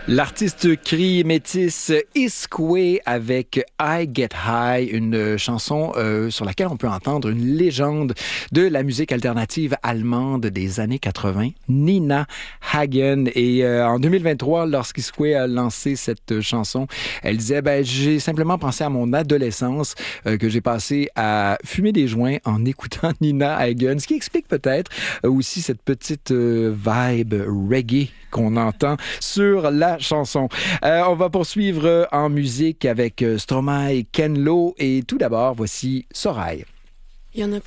L'artiste cri métis Iskwe avec I Get High, une chanson sur laquelle on peut entendre une légende de la musique alternative allemande des années 80, Nina Hagen. Et en 2023, lorsqu'Iskwe a lancé cette chanson, elle disait j'ai simplement pensé à mon adolescence que j'ai passé à fumer des joints en écoutant Nina Hagen, ce qui explique peut-être aussi cette petite vibe reggae qu'on entend sur la chanson. On va poursuivre en musique avec Stromae, Ken Lo et tout d'abord, voici Sorail. Il y en a